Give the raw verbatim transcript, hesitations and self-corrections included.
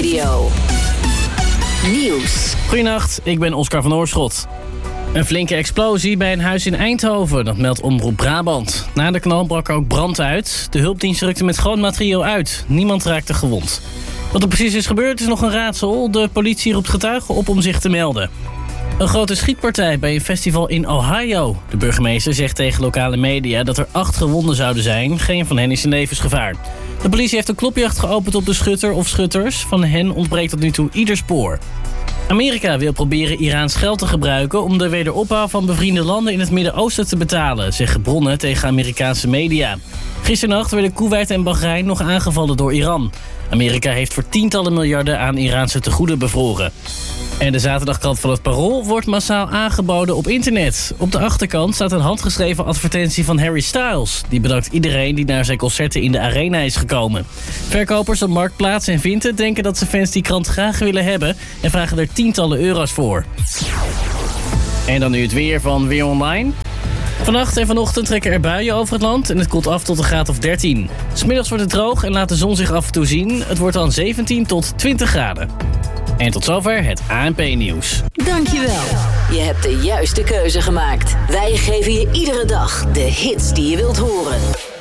Radio. Nieuws. Goedenacht, ik ben Oscar van Oorschot. Een flinke explosie bij een huis in Eindhoven, dat meldt Omroep Brabant. Na de knal brak er ook brand uit. De hulpdienst rukte met groot materieel uit. Niemand raakte gewond. Wat er precies is gebeurd is nog een raadsel. De politie roept getuigen op om zich te melden. Een grote schietpartij bij een festival in Ohio. De burgemeester zegt tegen lokale media dat er acht gewonden zouden zijn. Geen van hen is in levensgevaar. De politie heeft een klopjacht geopend op de schutter of schutters. Van hen ontbreekt tot nu toe ieder spoor. Amerika wil proberen Iraans geld te gebruiken om de wederopbouw van bevriende landen in het Midden-Oosten te betalen, zeggen bronnen tegen Amerikaanse media. Gisternacht werden Koeweit en Bahrein nog aangevallen door Iran. Amerika heeft voor tientallen miljarden aan Iraanse tegoeden bevroren. En de zaterdagkrant van het Parool wordt massaal aangeboden op internet. Op de achterkant staat een handgeschreven advertentie van Harry Styles. Die bedankt iedereen die naar zijn concerten in de Arena is gekomen. Verkopers op Marktplaats en Vinted denken dat ze fans die krant graag willen hebben en vragen er tientallen euro's voor. En dan nu het weer van Weer Online. Vannacht en vanochtend trekken er buien over het land en het koelt af tot een graad of dertien. 'S Middags wordt het droog en laat de zon zich af en toe zien. Het wordt dan zeventien tot twintig graden. En tot zover het A N P-nieuws. Dankjewel. Je hebt de juiste keuze gemaakt. Wij geven je iedere dag de hits die je wilt horen.